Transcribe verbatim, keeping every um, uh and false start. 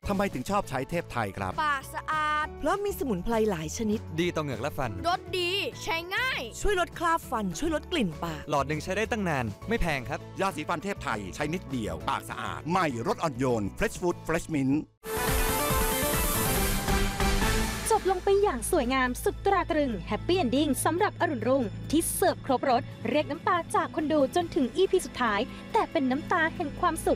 ทำไมถึงชอบใช้เทพไทยครับปากสะอาดเพราะมีสมุนไพรหลายชนิดดีต่อเหงือกและฟันรสดีใช้ง่ายช่วยลดคราบฟันช่วยลดกลิ่นปากหลอดหนึ่งใช้ได้ตั้งนานไม่แพงครับยาสีฟันเทพไทยใช้นิดเดียวปากสะอาดใหม่รสอ่อนโยน Fresh Food Fresh Mint จบลงไปอย่างสวยงามสุดตราตรึงแฮปปี้เอนดิ้งสำหรับอรุณรุ่งที่เสิร์ฟครบรสเรียกน้ำตาจากคนดูจนถึง อี พี สุดท้ายแต่เป็นน้ำตาแห่งความสุข